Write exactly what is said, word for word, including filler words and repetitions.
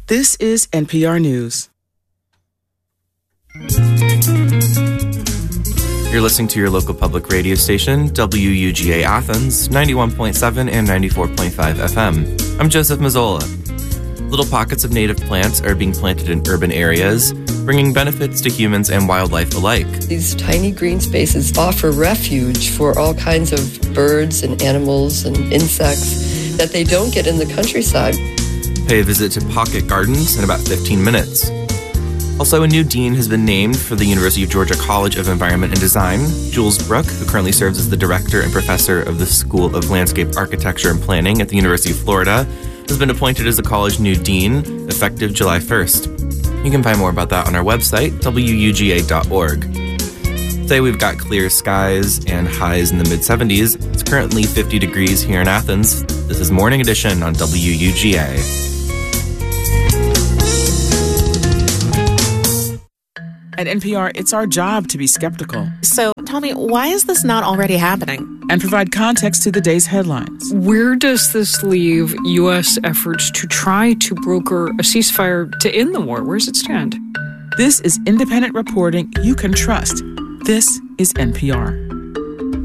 This is N P R News. You're listening to your local public radio station, W U G A Athens, ninety-one point seven and ninety-four point five F M. I'm Joseph Mazzola. Little pockets of native plants are being planted in urban areas, bringing benefits to humans and wildlife alike. These tiny green spaces offer refuge for all kinds of birds and animals and insects that they don't get in the countryside. Pay a visit to Pocket Gardens in about fifteen minutes. Also, a new dean has been named for the University of Georgia College of Environment and Design. Jules Brooke, who currently serves as the director and professor of the School of Landscape Architecture and Planning at the University of Florida, has been appointed as the college new dean, effective July first. You can find more about that on our website, W U G A dot org. Today we've got clear skies and highs in the mid-seventies. It's currently fifty degrees here in Athens. This is Morning Edition on W U G A. At N P R, it's our job to be skeptical. So tell me, why is this not already happening? And provide context to the day's headlines. Where does this leave U S efforts to try to broker a ceasefire to end the war? Where does it stand? This is independent reporting you can trust. This is N P R.